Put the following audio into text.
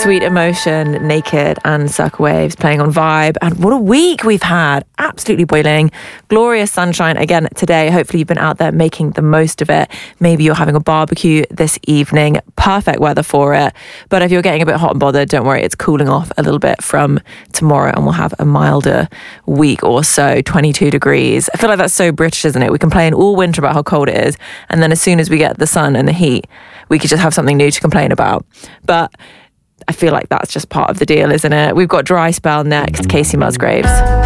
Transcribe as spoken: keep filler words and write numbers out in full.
Sweet Emotion, Naked and Circle Waves playing on Vibe. And what a week we've had. Absolutely boiling. Glorious sunshine again today. Hopefully you've been out there making the most of it. Maybe you're having a barbecue this evening. Perfect weather for it. But if you're getting a bit hot and bothered, don't worry. It's cooling off a little bit from tomorrow and we'll have a milder week or so. twenty-two degrees. I feel like that's so British, isn't it? We complain all winter about how cold it is. And then as soon as we get the sun and the heat, we could just have something new to complain about. But I feel like that's just part of the deal, isn't it? We've got Dry Spell next, Casey Musgraves.